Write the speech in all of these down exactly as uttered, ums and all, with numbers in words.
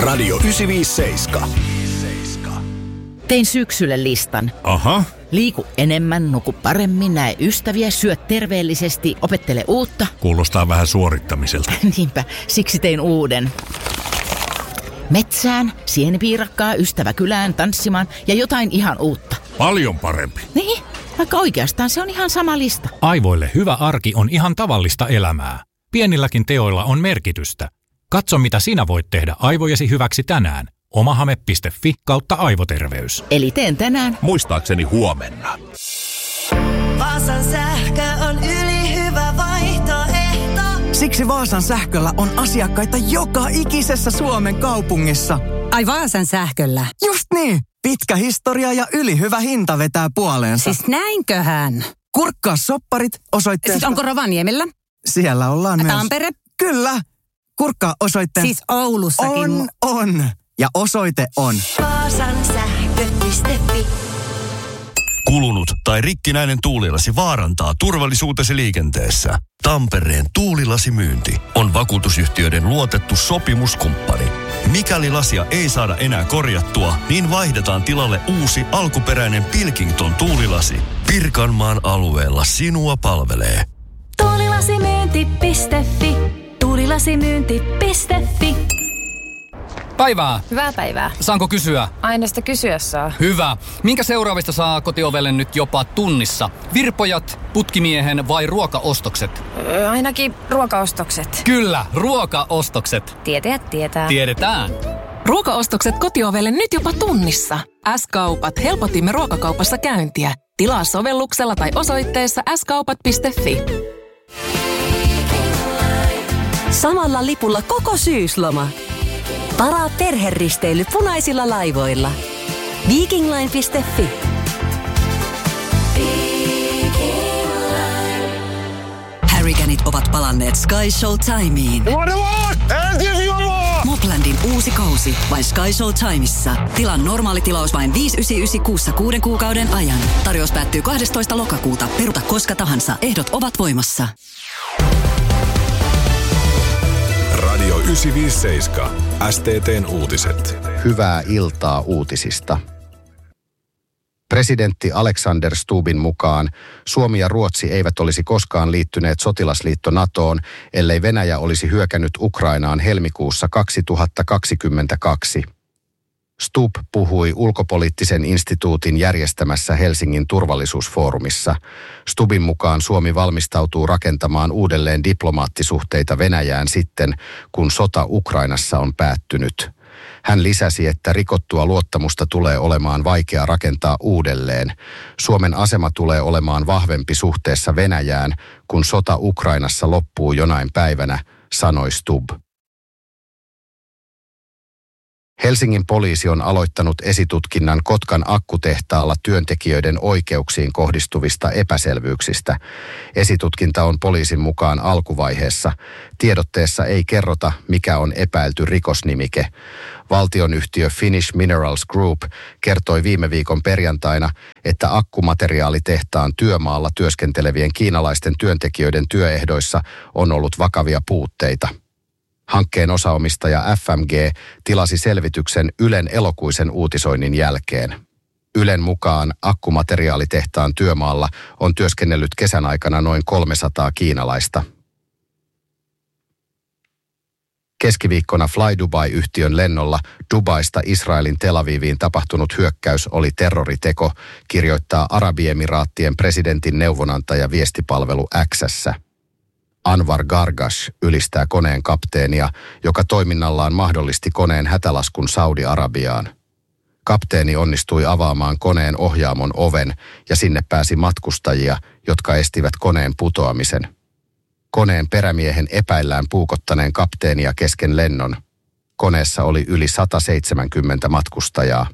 Radio yhdeksänsataaviisikymmentäseitsemän. Tein syksylle listan. Aha. Liiku enemmän, nuku paremmin, näe ystäviä, syö terveellisesti, opettele uutta. Kuulostaa vähän suorittamiselta. Niinpä, siksi tein uuden. Metsään, sienipiirakkaa, ystävä kylään, tanssimaan ja jotain ihan uutta. Paljon parempi. Niin, vaikka oikeastaan se on ihan sama lista. Aivoille hyvä arki on ihan tavallista elämää. Pienilläkin teoilla on merkitystä. Katso, mitä sinä voit tehdä aivojesi hyväksi tänään. omahame piste fi kautta aivoterveys. Eli teen tänään. Muistaakseni huomenna. Vaasan sähkö on ylihyvä vaihtoehto. Siksi Vaasan sähköllä on asiakkaita joka ikisessä Suomen kaupungissa. Ai Vaasan sähköllä? Just niin. Pitkä historia ja ylihyvä hinta vetää puoleensa. Siis näinköhän? Kurkkaa sopparit osoitteesta. Siis onko Rovaniemellä? Siellä ollaan myös. Tampere? Kyllä. Kurkkaa osoitteesta. Siis Oulussakin. On, on. Ja osoite on Vaasan sähkö piste fi. Kulunut tai rikkinäinen tuulilasi vaarantaa turvallisuutesi liikenteessä. Tampereen tuulilasimyynti on vakuutusyhtiöiden luotettu sopimuskumppani. Mikäli lasia ei saada enää korjattua, niin vaihdetaan tilalle uusi alkuperäinen Pilkington tuulilasi. Pirkanmaan alueella sinua palvelee. Tuulilasimyynti piste fi. Tuulilasimyynti piste fi. Päivää. Hyvää päivää. Saanko kysyä? Aina sitä kysyä saa. Hyvä. Minkä seuraavista saa kotiovelle nyt jopa tunnissa? Virpojat, putkimiehen vai ruokaostokset? Öö, ainakin ruokaostokset. Kyllä, ruokaostokset. Tietäjät tietää. Tiedetään. Ruokaostokset kotiovelle nyt jopa tunnissa. S-kaupat, helpotimme ruokakaupassa käyntiä. Tilaa sovelluksella tai osoitteessa s kaupat piste fi. Samalla lipulla koko syysloma. Varaa perheristeily punaisilla laivoilla. Vikingline piste fi. Harriganit ovat palanneet Sky Show Timeen. Moplandin uusi kausi vain Sky Show Timeissa. Tilan normaali tilaus vain viisi yhdeksänkymmentäyhdeksän kuussa kuuden kuukauden ajan. Tarjous päättyy kahdestoista lokakuuta. Peruta koska tahansa. Ehdot ovat voimassa. Radio yhdeksänsataaviisikymmentäseitsemän. S T T:n uutiset. Hyvää iltaa uutisista. Presidentti Alexander Stubbin mukaan Suomi ja Ruotsi eivät olisi koskaan liittyneet sotilasliitto NATOon, ellei Venäjä olisi hyökännyt Ukrainaan helmikuussa kaksituhattakaksikymmentäkaksi. Stubb puhui ulkopoliittisen instituutin järjestämässä Helsingin turvallisuusfoorumissa. Stubbin mukaan Suomi valmistautuu rakentamaan uudelleen diplomaattisuhteita Venäjään sitten, kun sota Ukrainassa on päättynyt. Hän lisäsi, että rikottua luottamusta tulee olemaan vaikea rakentaa uudelleen. Suomen asema tulee olemaan vahvempi suhteessa Venäjään, kun sota Ukrainassa loppuu jonain päivänä, sanoi Stubb. Helsingin poliisi on aloittanut esitutkinnan Kotkan akkutehtaalla työntekijöiden oikeuksiin kohdistuvista epäselvyyksistä. Esitutkinta on poliisin mukaan alkuvaiheessa. Tiedotteessa ei kerrota, mikä on epäilty rikosnimike. Valtionyhtiö Finnish Minerals Group kertoi viime viikon perjantaina, että akkumateriaalitehtaan työmaalla työskentelevien kiinalaisten työntekijöiden työehdoissa on ollut vakavia puutteita. Hankkeen osaomistaja F M G tilasi selvityksen Ylen elokuisen uutisoinnin jälkeen. Ylen mukaan akkumateriaalitehtaan työmaalla on työskennellyt kesän aikana noin kolmesataa kiinalaista. Keskiviikkona Fly Dubai-yhtiön lennolla Dubaista Israelin Tel Aviviin tapahtunut hyökkäys oli terroriteko, kirjoittaa Arabiemiraattien presidentin neuvonantaja viestipalvelu X:ssä. Anwar Gargash ylistää koneen kapteenia, joka toiminnallaan mahdollisti koneen hätälaskun Saudi-Arabiaan. Kapteeni onnistui avaamaan koneen ohjaamon oven ja sinne pääsi matkustajia, jotka estivät koneen putoamisen. Koneen perämiehen epäillään puukottaneen kapteenia kesken lennon. Koneessa oli yli sata seitsemänkymmentä matkustajaa.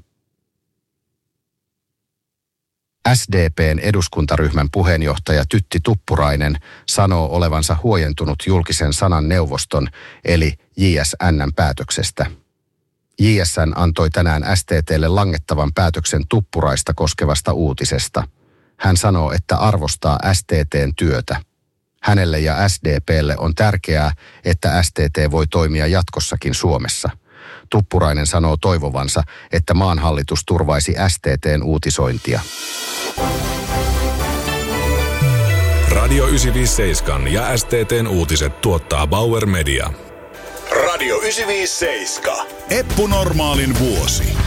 S D P:n eduskuntaryhmän puheenjohtaja Tytti Tuppurainen sanoo olevansa huojentunut julkisen sanan neuvoston eli J S N:n päätöksestä. J S N antoi tänään S T T:lle langettavan päätöksen Tuppuraista koskevasta uutisesta. Hän sanoo, että arvostaa S T T:n työtä. Hänelle ja S D P:lle on tärkeää, että S T T voi toimia jatkossakin Suomessa. Tuppurainen sanoo toivovansa, että maan hallitus turvaisi S T T:n uutisointia. Radio yhdeksänsataaviisikymmentäseitsemän ja S T T:n uutiset tuottaa Bauer Media. Radio yhdeksänsataaviisikymmentäseitsemän. Eppu Normaalin vuosi.